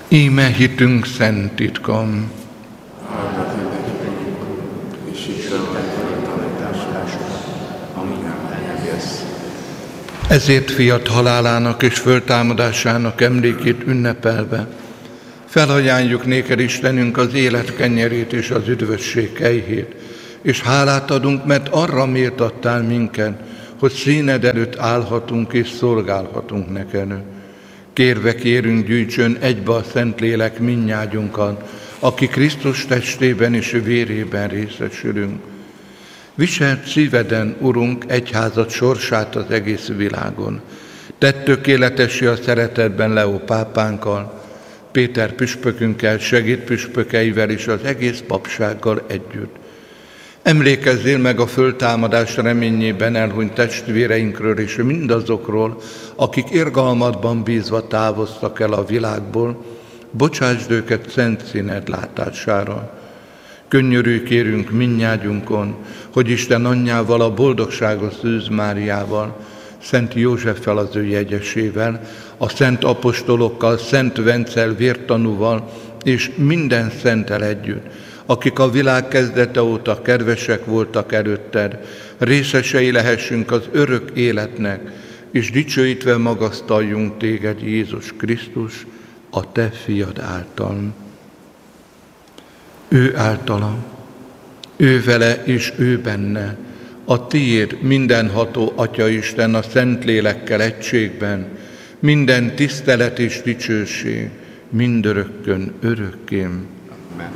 Íme hitünk szent titkon. Ezért fiat halálának és föltámadásának emlékét ünnepelve felajánljuk néked, Istenünk, az élet kenyerét és az üdvösség kejhét, és hálát adunk, mert arra méltattál minket, hogy színed előtt állhatunk és szolgálhatunk neked. Kérve kérünk, gyűjtsön egybe a Szentlélek mindnyágyunkat, aki Krisztus testében és vérében részesülünk. Viselt szíveden, Urunk, egyházad sorsát az egész világon. Tedd tökéletessé a szeretetben Leó pápánkkal, Péter püspökünkkel, segédpüspökeivel és az egész papsággal együtt. Emlékezzél meg a föltámadás reményében elhunyt testvéreinkről és mindazokról, akik irgalmadban bízva távoztak el a világból, bocsásd őket szent színed látására. Könnyörülj kérünk mindnyágyunkon, hogy Isten anyjával, a boldogságos Szűz Máriával, Szent Józseffel az ő jegyesével, a szent apostolokkal, Szent Vencel vértanúval és minden szenttel együtt, akik a világ kezdete óta kedvesek voltak előtted, részesei lehessünk az örök életnek, és dicsőítve magasztaljunk téged, Jézus Krisztus, a te fiad által. Ő általa, ő vele és ő benne, a tiéd mindenható Atyaisten a Szentlélekkel egységben, minden tisztelet és dicsőség, mindörökkön örökké. Amen.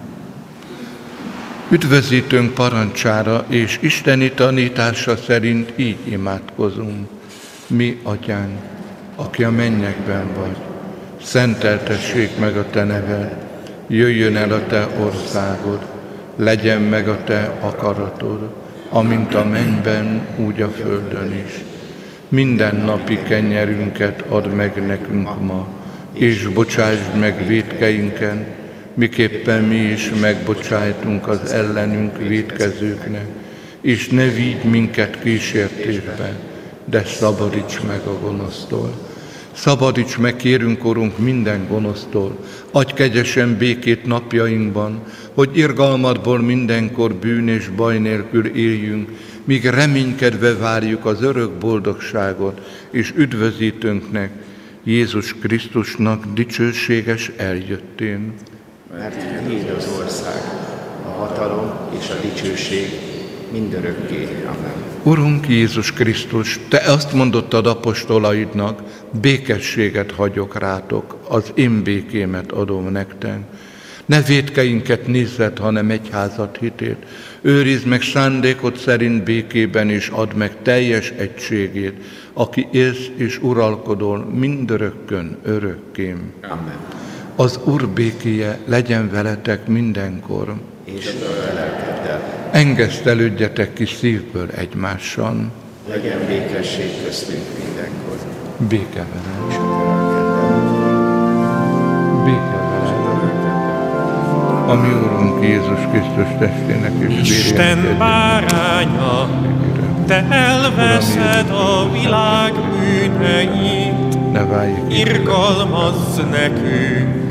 Üdvözítőnk parancsára és isteni tanítása szerint így imádkozunk. Mi, Atyánk, aki a mennyekben vagy, szenteltessék meg a te neved, jöjjön el a te országod, legyen meg a te akaratod, amint a mennyben, úgy a földön is. Minden napi kenyerünket add meg nekünk ma, és bocsásd meg vétkeinken, miképpen mi is megbocsájtunk az ellenünk vétkezőknek, és ne vigy minket kísértésbe, de szabadíts meg a gonosztól. Szabadíts meg, kérünk, Urunk, minden gonosztól, adj kegyesen békét napjainkban, hogy irgalmadból mindenkor bűn és baj nélkül éljünk, míg reménykedve várjuk az örök boldogságot, és üdvözítőnknek, Jézus Krisztusnak dicsőséges eljöttén. Mert tiéd az ország, a hatalom és a dicsőség mindörökké. Amen. Urunk Jézus Krisztus, te azt mondottad apostolaidnak, békességet hagyok rátok, az én békémet adom nektek. Ne vétkeinket nézzed, hanem egyházat hitét. Őrizd meg szándékod szerint békében, és add meg teljes egységét, aki élsz és uralkodol mindörökkön örökké. Amen. Az Úr békéje legyen veletek mindenkor. És a lelkeddel. Engesztelődjetek ki szívből egymással. Legyen békesség köztünk mindenkor. Béke veled. Béke veled. A mi Úrunk Jézus Krisztus testének és vérének Isten báránya, te elveszed a világ bűneit, ne váljék irgalmazz nekünk.